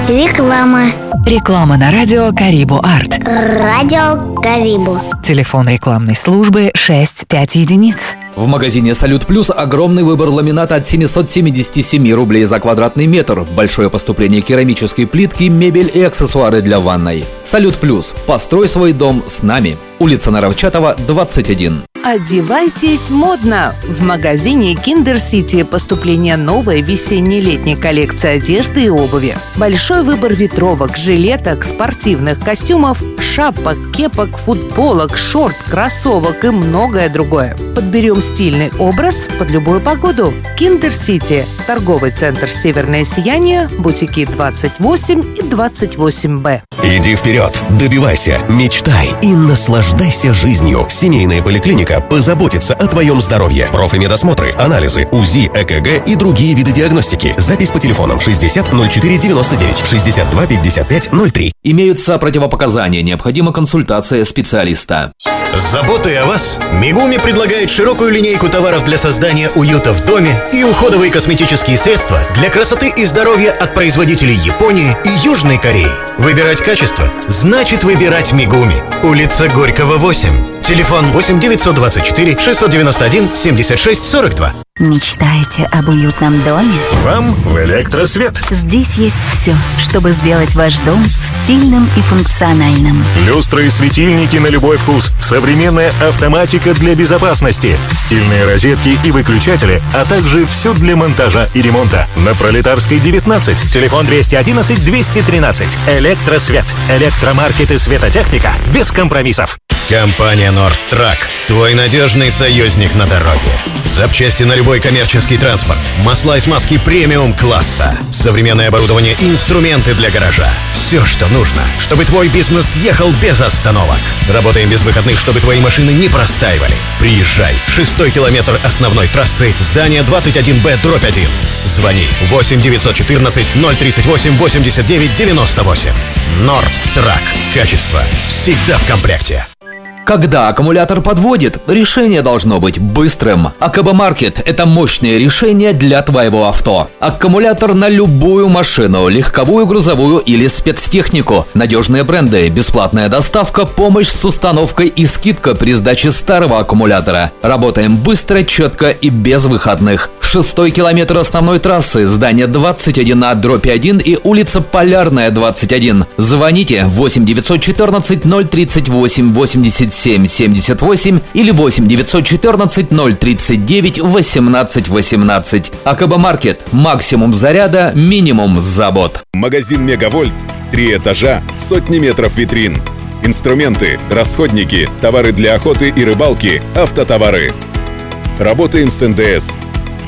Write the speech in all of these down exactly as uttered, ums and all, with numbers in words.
Реклама. Реклама на радио Карибу Арт. Радио Карибу. Телефон рекламной службы шесть пять единиц. В магазине «Салют Плюс» огромный выбор ламината от семьсот семьдесят семь рублей за квадратный метр, большое поступление керамической плитки, мебель и аксессуары для ванной. «Салют Плюс». Построй свой дом с нами. Улица Наровчатова, двадцать один. Одевайтесь модно! В магазине Kinder City поступление новой весенне-летней коллекции одежды и обуви. Большой выбор ветровок, жилеток, спортивных костюмов, шапок, кепок, футболок, шорт, кроссовок и многое другое. Подберем стильный образ под любую погоду. Kinder City. Торговый центр «Северное сияние», бутики двадцать восемь и двадцать восемь Б. Иди вперед, добивайся, мечтай и наслаждайся жизнью. Семейная поликлиника позаботится о твоем здоровье. Профимедосмотры, анализы, УЗИ, ЭКГ и другие виды диагностики. Запись по телефонам шестьдесят ноль четыре девяносто девять, шестьдесят два пятьдесят пять ноль три. Имеются противопоказания, необходима консультация специалиста. С заботой о вас Мигуми предлагает широкую линейку товаров для создания уюта в доме и уходовые косметические средства для красоты и здоровья от производителей Японии и Южной Кореи. Выбирать качество значит выбирать Мигуми. Улица Горького, восемь. Телефон восемь девятьсот двадцать четыре шестьсот девяносто один семьдесят шесть сорок два. Мечтаете об уютном доме? Вам в Электросвет. Здесь есть все, чтобы сделать ваш дом стильным и функциональным. Люстры и светильники на любой вкус, современная автоматика для безопасности, стильные розетки и выключатели, а также все для монтажа и ремонта. На Пролетарской, девятнадцать. Телефон двести одиннадцать двести тринадцать. Электросвет. Электромаркет и светотехника без компромиссов. Компания «Нордтрак» – твой надежный союзник на дороге. Запчасти на любой коммерческий транспорт, масла и смазки премиум-класса, современное оборудование и инструменты для гаража. Все, что нужно, чтобы твой бизнес ехал без остановок. Работаем без выходных, чтобы твои машины не простаивали. Приезжай. Шестой километр основной трассы, здание двадцать один Б, дробь один. Звони восемь девятьсот четырнадцать ноль тридцать восемь восемьдесят девять девяносто восемь. «Нордтрак». Качество всегда в комплекте. Когда аккумулятор подводит, решение должно быть быстрым. АКБ Маркет – это мощное решение для твоего авто. Аккумулятор на любую машину, легковую, грузовую или спецтехнику. Надежные бренды, бесплатная доставка, помощь с установкой и скидка при сдаче старого аккумулятора. Работаем быстро, четко и без выходных. Шестой километр основной трассы, здание двадцать один А, дробь один и улица Полярная, двадцать один. Звоните восемь девятьсот четырнадцать ноль тридцать восемь восемьдесят семь семьдесят восемь или восемь девятьсот четырнадцать ноль тридцать девять восемнадцать восемнадцать. АКБ Маркет. Максимум заряда, минимум забот. Магазин «Мегавольт». Три этажа, сотни метров витрин. Инструменты, расходники, товары для охоты и рыбалки, автотовары. Работаем с эн дэ эс.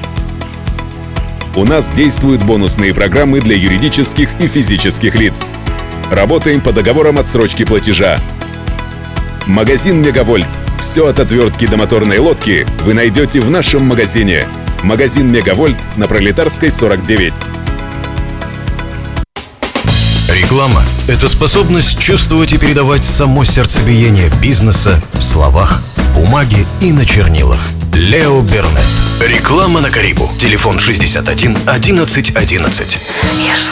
У нас действуют бонусные программы для юридических и физических лиц. Работаем по договорам отсрочки платежа. Магазин «Мегавольт». Все от отвертки до моторной лодки вы найдете в нашем магазине. Магазин «Мегавольт» на Пролетарской, сорок девять. Реклама – это способность чувствовать и передавать само сердцебиение бизнеса в словах, бумаге и на чернилах. Лео Бернет. Реклама на Карибу. Телефон шестьдесят один одиннадцать одиннадцать.